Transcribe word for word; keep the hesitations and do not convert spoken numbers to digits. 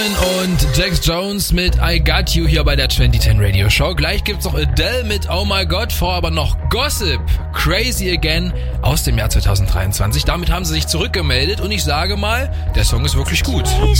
Und Jax Jones mit I Got You hier bei der zwanzig zehn Radio Show. Gleich gibt's noch Adele mit Oh My God, vor aber noch Gossip, Crazy Again aus dem Jahr zwanzig dreiundzwanzig. Damit haben sie sich zurückgemeldet und ich sage mal, der Song ist wirklich gut.